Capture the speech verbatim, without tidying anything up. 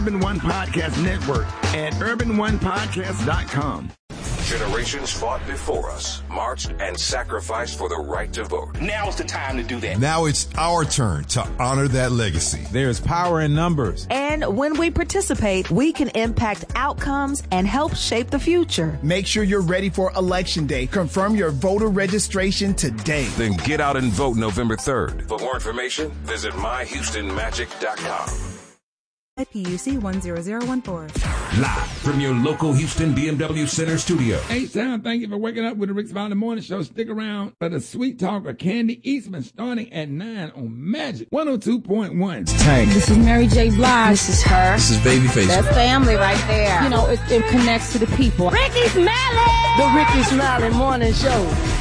Urban One Podcast Network at urban one podcast dot com. Generations fought before us, marched and sacrificed for the right to vote. Now is the time to do that. Now it's our turn to honor that legacy. There's power in numbers. And when we participate, we can impact outcomes and help shape the future. Make sure you're ready for Election Day. Confirm your voter registration today. Then get out and vote November third. For more information, visit my houston magic dot com. P U C one zero zero one four. Live from your local Houston B M W Center studio. Hey, Sam, thank you for waking up with the Rick's Valley Morning Show. Stick around for the sweet talk of Candy Eastman starting at nine on Magic one oh two point one. Tank. This is Mary J. Blige. This is her. This is Babyface. That's family right there. You know, it, it connects to the people. Ricky Smiley! The Ricky Smiley Morning Show.